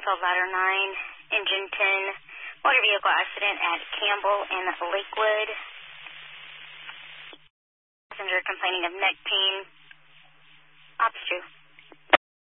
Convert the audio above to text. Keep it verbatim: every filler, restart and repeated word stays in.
twelve ladder nine, engine ten, motor vehicle accident at Campbell and Lakewood. Passenger complaining of neck pain. Ops two.